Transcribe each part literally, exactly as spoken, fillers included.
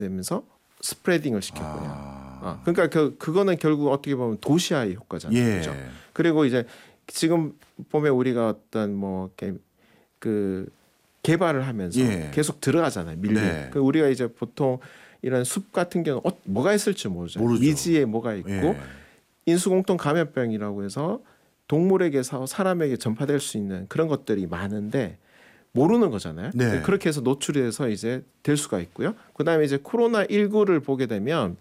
되면서 스프레딩을 시켰거든요. 아. 어, 그러니까 그 그거는 결국 어떻게 보면 도시화의 효과잖아요. 예. 그렇죠? 그리고 이제 지금 보면 우리가 어떤 뭐 이렇게 그 개발을 하면서 예. 계속 들어가잖아요. 밀림. 네. 그 우리가 이제 보통 이런 숲 같은 경우 어, 뭐가 있을지 모르죠. 모르죠. 미지에 뭐가 있고 예. 인수공통 감염병이라고 해서 동물에게서 사람에게 전파될 수 있는 그런 것들이 많은데 모르는 거잖아요. 네. 그렇게 해서 노출이 돼서 이제 될 수가 있고요. 그다음에 이제 코로나십구를 보게 되면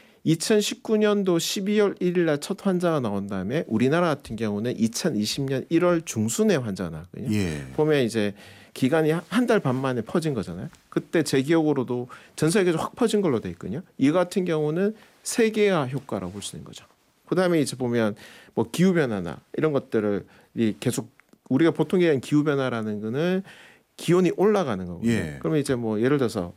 이천십구 년도 십이월 일일 날 첫 환자가 나온 다음에 우리나라 같은 경우는 이천이십 년 일월 중순에 환자가 나왔거든요. 예. 보면 이제 기간이 한 달 반 만에 퍼진 거잖아요. 그때 제 기억으로도 전 세계적으로 확 퍼진 걸로 돼 있거든요. 이 같은 경우는 세계화 효과라고 볼 수 있는 거죠. 그다음에 이제 보면 뭐 기후 변화나 이런 것들을 계속 우리가 보통 얘기하는 기후 변화라는 거는 기온이 올라가는 거거든요. 예. 그러면 이제 뭐 예를 들어서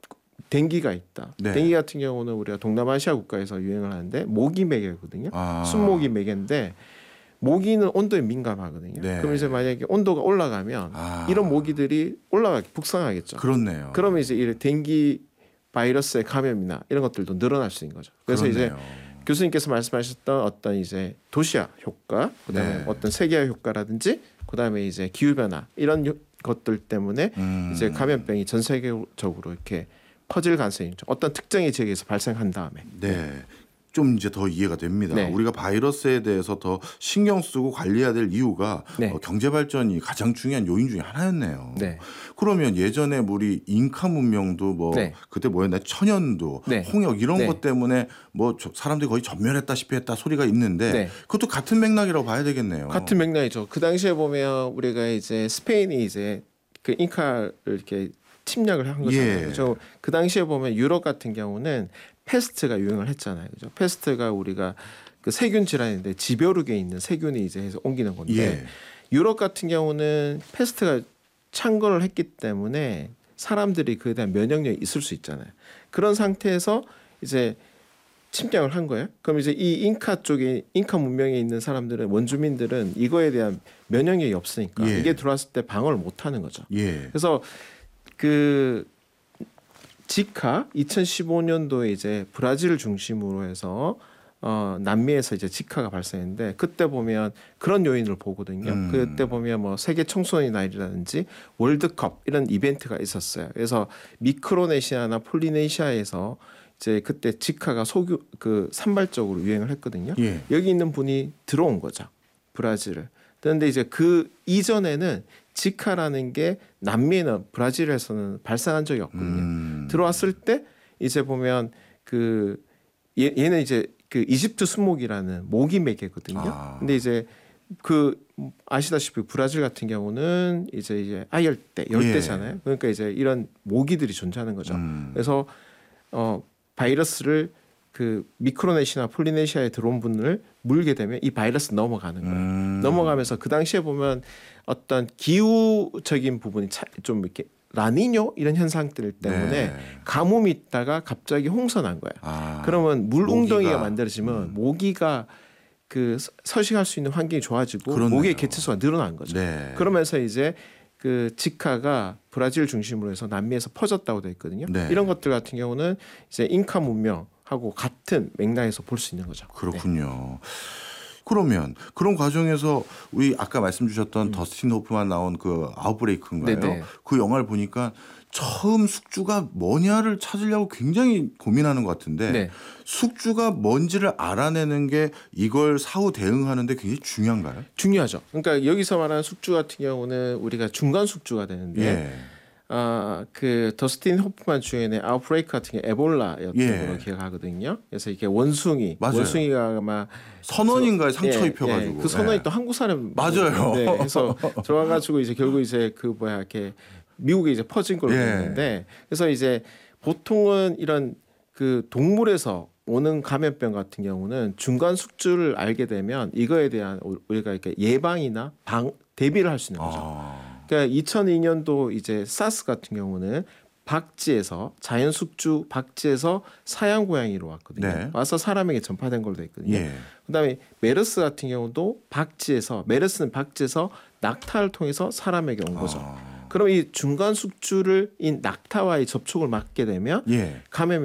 댕기가 있다. 네. 댕기 같은 경우는 우리가 동남아시아 국가에서 유행을 하는데 모기 매개거든요. 아. 순모기 매개인데 모기는 온도에 민감하거든요. 네. 그럼 이제 만약에 온도가 올라가면 아. 이런 모기들이 올라가 북상하겠죠. 그렇네요. 그러면 이제 이 댕기 바이러스의 감염이나 이런 것들도 늘어날 수 있는 거죠. 그래서 그렇네요. 이제 교수님께서 말씀하셨던 어떤 이제 도시화 효과, 그다음에 네. 어떤 세계화 효과라든지, 그다음에 이제 기후 변화 이런 요- 것들 때문에 음. 이제 감염병이 전 세계적으로 이렇게 퍼질 가능성이 있죠. 어떤 특정의 지역에서 발생한 다음에. 네. 좀 이제 더 이해가 됩니다. 네. 우리가 바이러스에 대해서 더 신경 쓰고 관리해야 될 이유가 네. 어, 경제 발전이 가장 중요한 요인 중에 하나였네요. 네. 그러면 예전에 우리 잉카 문명도 뭐 네. 그때 뭐였나 천연두, 네. 홍역 이런 네. 것 때문에 뭐 저- 사람들이 거의 전멸했다시피 했다 소리가 있는데 네. 그것도 같은 맥락이라고 봐야 되겠네요. 같은 맥락이죠. 그 당시에 보면 우리가 이제 스페인이 이제 그 잉카를 이렇게 침략을 한 거잖아요. 예. 그죠? 그 당시에 보면 유럽 같은 경우는 패스트가 유행을 했잖아요. 그죠? 패스트가 우리가 그 세균 질환인데 지벼룩에 있는 세균이 이제 해서 옮기는 건데 예. 유럽 같은 경우는 패스트가 창궐을 했기 때문에 사람들이 그에 대한 면역력이 있을 수 있잖아요. 그런 상태에서 이제 침략을 한 거예요. 그럼 이제 이 잉카 쪽에 잉카 문명에 있는 사람들은 원주민들은 이거에 대한 면역력이 없으니까 예. 이게 들어왔을 때 방어를 못 하는 거죠. 예. 그래서 그 지카 이천십오 년도에 이제 브라질을 중심으로 해서 어 남미에서 이제 지카가 발생했는데 그때 보면 그런 요인을 보거든요. 음. 그때 보면 뭐 세계 청소년의 날이라든지 월드컵 이런 이벤트가 있었어요. 그래서 미크로네시아나 폴리네시아에서 이제 그때 지카가 소규 그 산발적으로 유행을 했거든요. 예. 여기 있는 분이 들어온 거죠. 브라질을. 그런데 이제 그 이전에는 지카라는 게 남미나 브라질에서는 발생한 적이 없거든요. 음. 들어왔을 때 이제 보면 그 얘, 얘는 이제 그 이집트 순모기라는 모기 매개거든요. 아. 근데 이제 그 아시다시피 브라질 같은 경우는 이제 이제 아열대, 열대잖아요. 그러니까 이제 이런 모기들이 존재하는 거죠. 음. 그래서 어 바이러스를 그 미크로네시아나 폴리네시아에 들어온 분을 물게 되면 이 바이러스 넘어가는 거예요. 음. 넘어가면서 그 당시에 보면 어떤 기후적인 부분이 차, 좀 이렇게 라니뇨 이런 현상들 때문에 네. 가뭄이 있다가 갑자기 홍수난 거예요. 아. 그러면 물 웅덩이가 모기가. 만들어지면 음. 모기가 그 서- 서식할 수 있는 환경이 좋아지고 그렇네요. 모기의 개체수가 늘어난 거죠. 네. 그러면서 이제 그 지카가 브라질 중심으로 해서 남미에서 퍼졌다고 되어 있거든요. 네. 이런 것들 같은 경우는 이제 잉카 문명하고 같은 맥락에서 볼 수 있는 거죠. 그렇군요. 그러면 그런 과정에서 우리 아까 말씀 주셨던 더스틴 호프만 나온 그 아웃브레이크인가요? 음. 네네. 그 영화를 보니까 처음 숙주가 뭐냐를 찾으려고 굉장히 고민하는 것 같은데 네. 숙주가 뭔지를 알아내는 게 이걸 사후 대응하는 데 굉장히 중요한가요? 중요하죠. 그러니까 여기서 말하는 숙주 같은 경우는 우리가 중간 숙주가 되는데 예. 아, 그 더스틴 호프만 주연의 아웃브레이크 같은 게 에볼라였던 예. 걸로 기억하거든요. 그래서 이게 원숭이, 맞아요. 원숭이가 아마 선원인가에 상처 예, 입혀가지고. 예, 그 선원이 예. 또 한국 사람 맞아요. 네, 그래서 들어와가지고 이제 결국 이제 그 뭐야 이렇게 미국에 이제 퍼진 걸로 예. 되는데 그래서 이제 보통은 이런 그 동물에서 오는 감염병 같은 경우는 중간 숙주를 알게 되면 이거에 대한 우리가 이렇게 예방이나 방 대비를 할 수 있는 거죠. 아. 그러니까 이천이 년도 이제 사스 같은 경우는 박쥐에서 자연 숙주 박쥐에서 사양 고양이로 왔거든요. 네. 와서 사람에게 전파된 걸로 돼 있거든요. 예. 그다음에 메르스 같은 경우도 박쥐에서 메르스는 박쥐에서 낙타를 통해서 사람에게 온 거죠. 아. 그럼 이 중간 숙주를 이 낙타와의 접촉을 막게 되면 예. 감염이